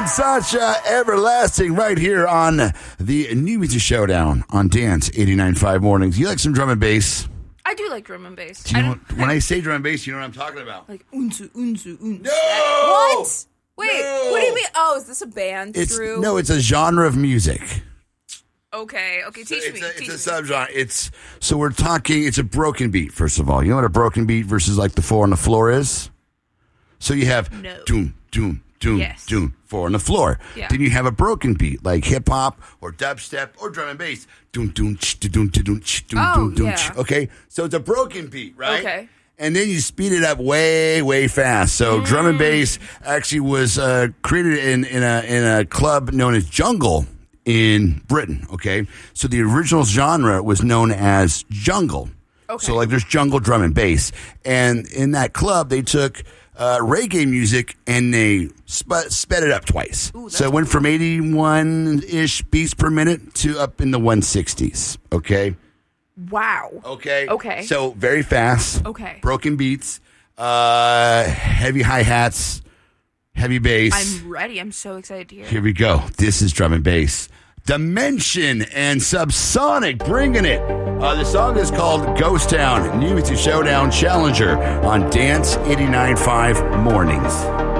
and Sasha Everlasting right here on the New Music Showdown on Dance 89.5 Mornings. You like some drum and bass? I do like drum and bass. Do you know when I say drum and bass, you know what I'm talking about? Like unzu, unzu, unzu. No! What? Wait, No! what do you mean? Oh, is this a band, Drew? No, it's a genre of music. Okay, teach me. It's a subgenre. So we're talking, it's a broken beat, first of all. You know what a broken beat versus like the 4 on the floor is? So you have doom, doom, doom, Yes. doom, 4 on the floor. Yeah. Then you have a broken beat like hip hop or dubstep or drum and bass. Doom, doom, ch, doom, doom, ch, doom, Oh, doom, doom, yeah. ch. Okay, so it's a broken beat, right? Okay. And then you speed it up way, way fast. So drum and bass actually was created in a club known as Jungle in Britain. Okay, so the original genre was known as jungle. Okay. So like there's jungle drum and bass, and in that club they took reggae music and they sped it up twice. Ooh, so it went from 81-ish beats per minute to up in the 160s. Okay. Wow. Okay. So very fast. Okay. Broken beats, heavy hi-hats, heavy bass. I'm ready. I'm so excited to hear. Here we go. This is drum and bass. Dimension and Subsonic bringing it. The song is called Ghost Town, New Music Showdown Challenger on Dance 89.5 Mornings.